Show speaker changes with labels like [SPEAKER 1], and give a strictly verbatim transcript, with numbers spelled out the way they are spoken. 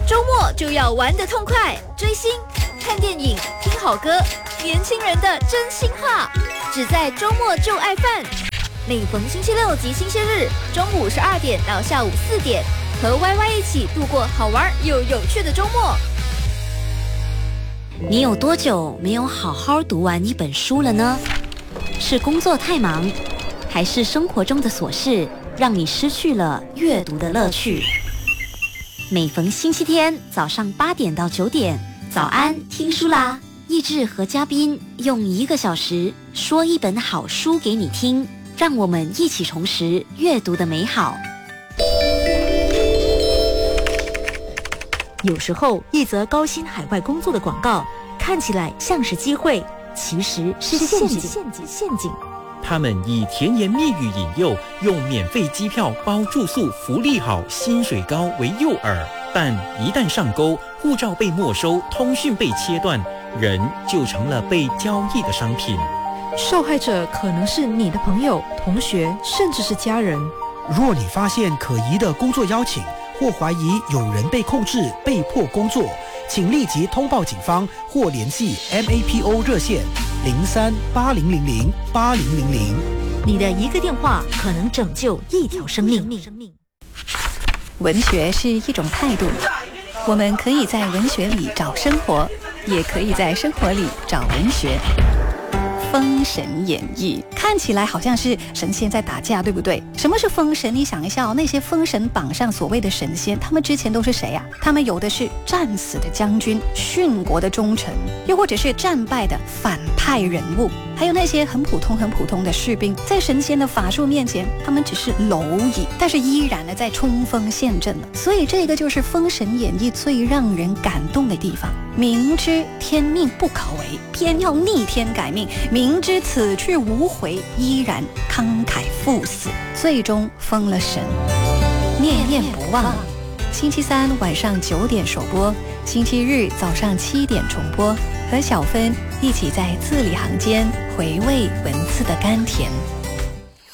[SPEAKER 1] 周末就要玩得痛快，追星、看电影、听好歌，年轻人的真心话，只在周末就爱饭。每逢星期六及星期日，中午十二点到下午四点，和 Y Y 一起度过好玩又有趣的周末。
[SPEAKER 2] 你有多久没有好好读完一本书了呢？是工作太忙，还是生活中的琐事让你失去了阅读的乐趣？每逢星期天早上八点到九点，早安听书啦！益智和嘉宾用一个小时说一本好书给你听，让我们一起重拾阅读的美好。
[SPEAKER 3] 有时候，一则高薪海外工作的广告看起来像是机会，其实是陷阱。陷阱，陷阱。
[SPEAKER 4] 他们以甜言蜜语引诱，用免费机票包住宿、福利好、薪水高为诱饵，但一旦上钩，护照被没收，通讯被切断，人就成了被交易的商品。
[SPEAKER 5] 受害者可能是你的朋友、同学，甚至是家人。
[SPEAKER 6] 若你发现可疑的工作邀请，或怀疑有人被控制、被迫工作，请立即通报警方或联系 M A P O 热线零三八零零零八零零零。
[SPEAKER 3] 你的一个电话可能拯救一条生命。
[SPEAKER 7] 文学是一种态度，我们可以在文学里找生活，也可以在生活里找文学。《封神演义》看起来好像是神仙在打架，对不对？什么是封神？你想一下哦，那些封神榜上所谓的神仙，他们之前都是谁啊？他们有的是战死的将军、殉国的忠臣，又或者是战败的反派人物，还有那些很普通、很普通的士兵，在神仙的法术面前，他们只是蝼蚁，但是依然呢在冲锋陷阵了。所以这个就是《封神演义》最让人感动的地方。明知天命不可违，偏要逆天改命；明知此去无回，依然慷慨赴死，最终封了神。念念不忘。星期三晚上九点首播，星期日早上七点重播，和小芬一起在字里行间回味文字的甘甜。